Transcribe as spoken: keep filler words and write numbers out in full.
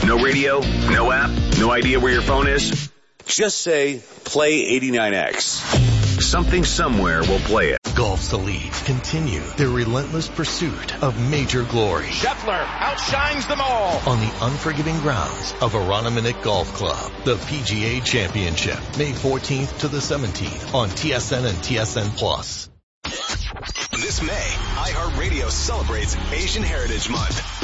No radio? No app? No idea where your phone is? Just say, play eighty-nine X. Something somewhere will play it. Golf's elite continue their relentless pursuit of major glory. Scheffler outshines them all. On the unforgiving grounds of Aroniminick Golf Club, the P G A Championship, May fourteenth to the seventeenth on T S N and T S N Plus. This May, iHeartRadio celebrates Asian Heritage Month.